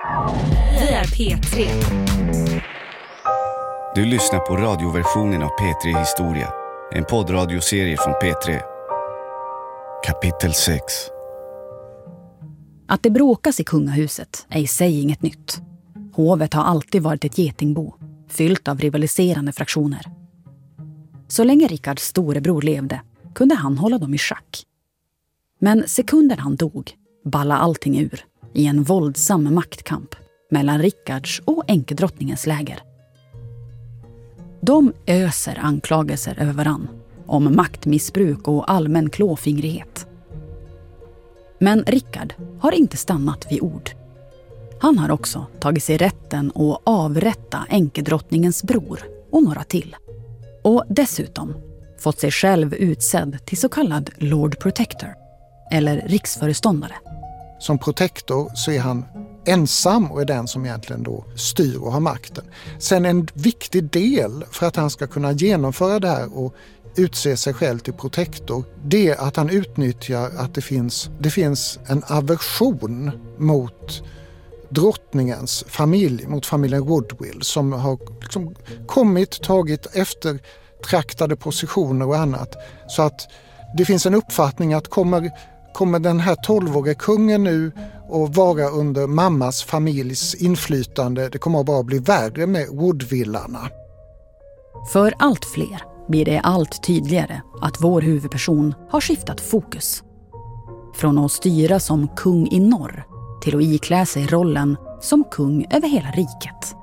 Vi är P3. Du lyssnar på radioversionen av P3 Historia. En poddradioserie från P3. Kapitel 6. Att det bråkas i kungahuset är i sig inget nytt. Hovet har alltid varit ett getingbo, fyllt av rivaliserande fraktioner. Så länge Rickards storebror levde kunde han hålla dem i schack. Men sekunden han dog ballade allting ur i en våldsam maktkamp mellan Rickards och enkedrottningens läger. De öser anklagelser över varann om maktmissbruk och allmän klåfingrighet. Men Rickard har inte stannat vid ord. Han har också tagit sig rätten att avrätta enkedrottningens bror och några till. Och dessutom fått sig själv utsedd till så kallad Lord Protector, eller riksföreståndare. Som protektor så är han ensam och är den som egentligen då styr och har makten. Sen en viktig del för att han ska kunna genomföra det här och utse sig själv till protektor, det är att han utnyttjar att det finns en aversion mot drottningens familj, mot familjen Woodville, som har liksom tagit eftertraktade positioner och annat. Så att det finns en uppfattning att kommer den här 12-åriga kungen nu att vara under mammas familjs inflytande, det kommer att bara bli värre med Woodvillarna. För allt fler blir det allt tydligare att vår huvudperson har skiftat fokus. Från att styra som kung i norr till att iklä sig rollen som kung över hela riket.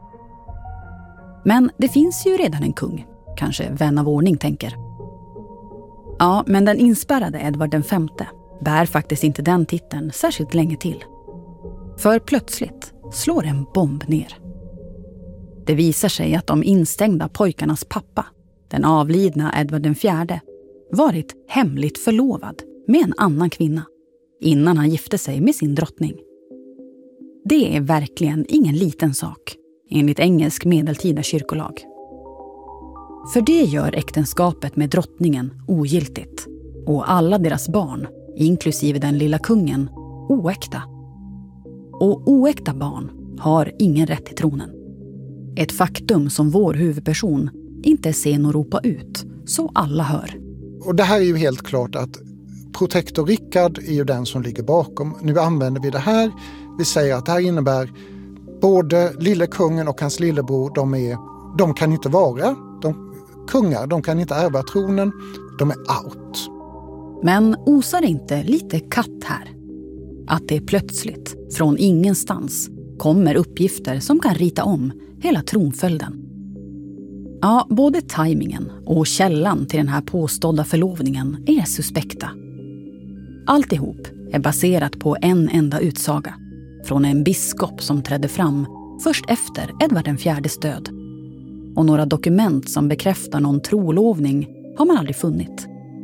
Men det finns ju redan en kung, kanske vän av ordning tänker. Ja, men den inspärrade Edvard V bär faktiskt inte den titeln särskilt länge till. För plötsligt slår en bomb ner. Det visar sig att de instängda pojkarnas pappa, den avlidna Edvard IV, varit hemligt förlovad med en annan kvinna innan han gifte sig med sin drottning. Det är verkligen ingen liten sak, enligt engelsk medeltida kyrkolag. För det gör äktenskapet med drottningen ogiltigt och alla deras barn, inklusive den lilla kungen, oäkta. Och oäkta barn har ingen rätt till tronen. Ett faktum som vår huvudperson inte ser någon ropa ut, så alla hör. Och det här är ju helt klart att protektor Rickard är ju den som ligger bakom. Nu använder vi det här. Vi säger att det här innebär både lille kungen och hans lillebror, de kan inte vara kungar, de kan inte ärva tronen, de är out. Men osar inte lite katt här? Att det plötsligt, från ingenstans, kommer uppgifter som kan rita om hela tronföljden. Ja, både tajmingen och källan till den här påstådda förlovningen är suspekta. Alltihop är baserat på en enda utsaga från en biskop som trädde fram först efter Edvard IVs död. Och några dokument som bekräftar någon trolovning har man aldrig funnit.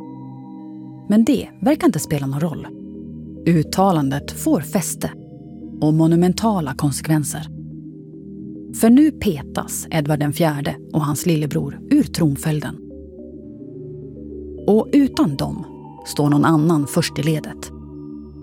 Men det verkar inte spela någon roll. Uttalandet får fäste och monumentala konsekvenser. För nu petas Edvard IV och hans lillebror ur tronföljden. Och utan dem står någon annan först i ledet.